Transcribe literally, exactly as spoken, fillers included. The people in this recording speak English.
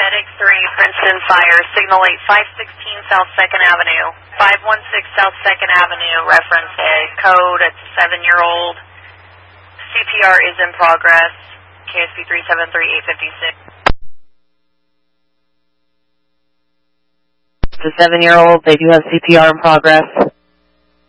Medic three, Princeton Fire, signal eight five one six South second Avenue, five one six South second Avenue, reference a code at seven-year-old. C P R is in progress, K S P three seven three eight five six. The seven-year-old, they do have C P R in progress.